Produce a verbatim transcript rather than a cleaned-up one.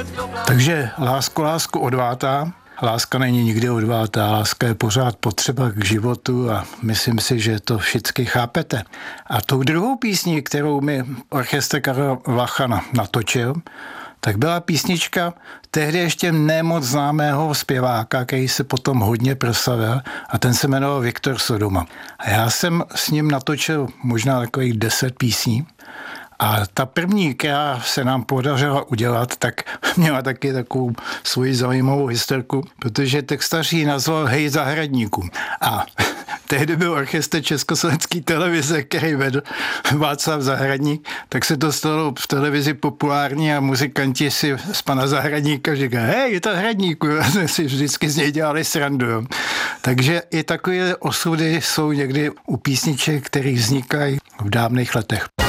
Takže lásko, lásku odvátá. Láska není nikdy odvátá, láska je pořád potřeba k životu a myslím si, že to všichni chápete. A tou druhou písní, kterou mi orchestr Karla Vacha natočil, tak byla písnička tehdy ještě nemoc známého zpěváka, který se potom hodně proslavil a ten se jmenoval Viktor Sodoma. A já jsem s ním natočil možná takových deset písní. A ta první, která se nám podařila udělat, tak měla taky takovou svoji zajímavou historku, protože textař ji nazval Hej zahradníku. A tehdy byl orchestr Československé televize, který vedl Václav Zahradník, tak se to stalo v televizi populární a muzikanti si z pana Zahradníka říkají, hej, zahradníku, jsme si vždycky z něj dělali srandu. Jo. Takže i takové osudy jsou někdy u písniček, které vznikají v dávných letech.